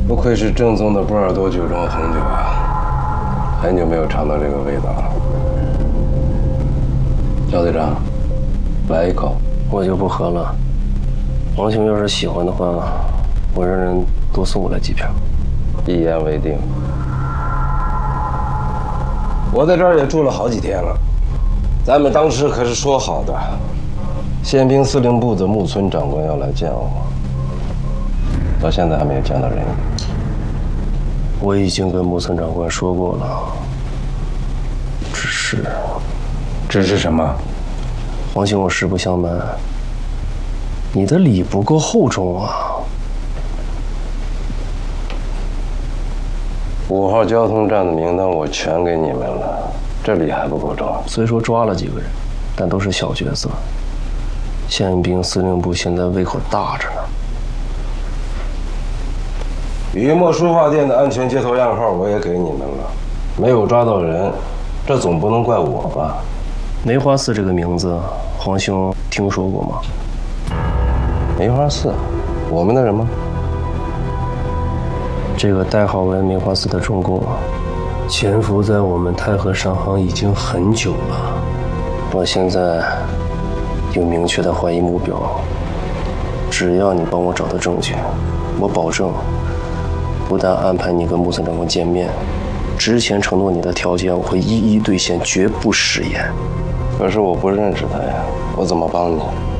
不愧是正宗的波尔多酒庄红酒啊！很久没有尝到这个味道了。赵队长，来一口。 我就不喝了。王兄要是喜欢的话，我让人多送我来几瓶。 一言为定。我在这儿也住了好几天了，咱们当时可是说好的，宪兵司令部的木村长官要来见我，到现在还没有见到人。 我已经跟木村长官说过了， 只是什么？ 王兄，我实不相瞒，你的礼不够厚重啊。 5号交通站的名单我全给你们了，这礼还不够重。 虽说抓了几个人，但都是小角色。宪兵司令部现在胃口大着呢。 雨墨书画店的安全接头暗号我也给你们了，没有抓到人，这总不能怪我吧？ 梅花寺这个名字，皇兄听说过吗？ 梅花寺，我们的人吗？ 这个代号为梅花寺的中共，潜伏在我们太和商行已经很久了。我现在有明确的怀疑目标，只要你帮我找到证据，我保证，不但安排你跟木村长官见面，之前承诺你的条件我会一一兑现，绝不食言。 可是我不认识他呀，我怎么帮你？